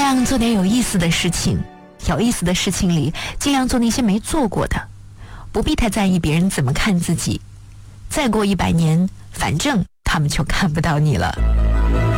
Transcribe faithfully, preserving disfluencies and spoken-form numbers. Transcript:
量做点有意思的事情，有意思的事情里尽量做那些没做过的，不必太在意别人怎么看自己。再过一百年，反正他们就看不到你了。